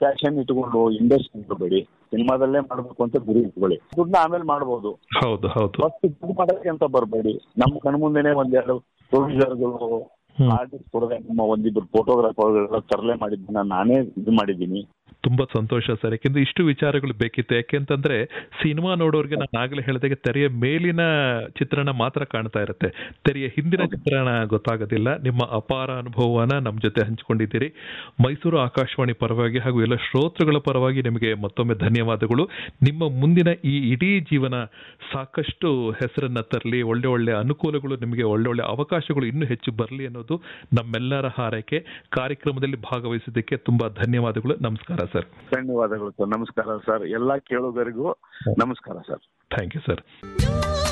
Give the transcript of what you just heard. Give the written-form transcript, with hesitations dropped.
Passion ಇಟ್ಕೊಂಡು industry ಇಟ್ಕೊಬೇಡಿ, ಸಿನಿಮಾದಲ್ಲೇ ಮಾಡ್ಬೇಕು ಅಂತ ಗುರಿ ಇಟ್ಕೊಳ್ಳಿ. ದುಡ್ಡನ್ನ ಆಮೇಲೆ ಮಾಡ್ಬೋದು, ಹೌದು ಹೌದು. ಫಸ್ಟ್ ದುಡ್ಡು ಮಾಡೋಕ್ಕೆ ಅಂತ ಬರಬೇಡಿ. ನಮ್ಮ ಕಣ್ಮುಂದೆನೆ ಒಂದೆರಡು ಪ್ರೊಡ್ಯೂಸರ್ಗಳು ಆರ್ಟಿಸ್ಟ್ ಕೊಡದೆ ನಮ್ಮ ಒಂದಿಬ್ಬರು ಫೋಟೋಗ್ರಾಫರ್ಗಳೆಲ್ಲ ತರಲೆ ಮಾಡಿದ್ದನ್ನ ನಾನೇ ಇದು ಮಾಡಿದ್ದೀನಿ. ತುಂಬಾ ಸಂತೋಷ ಸರ್. ಯಾಕೆಂದ್ರೆ ಇಷ್ಟು ವಿಚಾರಗಳು ಬೇಕಿತ್ತು. ಯಾಕೆಂತಂದ್ರೆ ಸಿನಿಮಾ ನೋಡೋರ್ಗೆ ನಾನು ಆಗ್ಲೇ ಹೇಳಿದಾಗೆ ತೆರೆಯ ಮೇಲಿನ ಚಿತ್ರಣ ಮಾತ್ರ ಕಾಣ್ತಾ ಇರುತ್ತೆ, ತೆರೆಯ ಹಿಂದಿನ ಚಿತ್ರಣ ಗೊತ್ತಾಗೋದಿಲ್ಲ. ನಿಮ್ಮ ಅಪಾರ ಅನುಭವವನ್ನ ನಮ್ಮ ಜೊತೆ ಹಂಚಿಕೊಂಡಿದ್ದೀರಿ. ಮೈಸೂರು ಆಕಾಶವಾಣಿ ಪರವಾಗಿ ಹಾಗೂ ಎಲ್ಲ ಶ್ರೋತೃಗಳ ಪರವಾಗಿ ನಿಮಗೆ ಮತ್ತೊಮ್ಮೆ ಧನ್ಯವಾದಗಳು. ನಿಮ್ಮ ಮುಂದಿನ ಈ ಇಡೀ ಜೀವನ ಸಾಕಷ್ಟು ಹೆಸರನ್ನ ತರಲಿ, ಒಳ್ಳೆ ಒಳ್ಳೆ ಅನುಕೂಲಗಳು, ನಿಮಗೆ ಒಳ್ಳೆ ಒಳ್ಳೆ ಅವಕಾಶಗಳು ಇನ್ನೂ ಹೆಚ್ಚು ಬರಲಿ ಅನ್ನೋದು ನಮ್ಮೆಲ್ಲರ ಹಾರೈಕೆ. ಕಾರ್ಯಕ್ರಮದಲ್ಲಿ ಭಾಗವಹಿಸಿದ್ದಕ್ಕೆ ತುಂಬಾ ಧನ್ಯವಾದಗಳು. ನಮಸ್ಕಾರ ಸರ್. ಧನ್ಯವಾದಗಳು ಸರ್. ನಮಸ್ಕಾರ ಸರ್. ಎಲ್ಲ ಕೇಳುಗರಿಗೂ ನಮಸ್ಕಾರ ಸರ್. Thank you sir.